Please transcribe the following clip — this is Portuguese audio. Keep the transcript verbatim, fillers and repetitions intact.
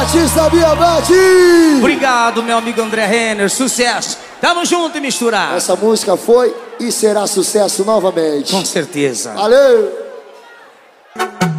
Batista Biabate. Obrigado, meu amigo André Renner. Sucesso. Tamo junto e misturado. Essa música foi e será sucesso novamente. Com certeza. Valeu.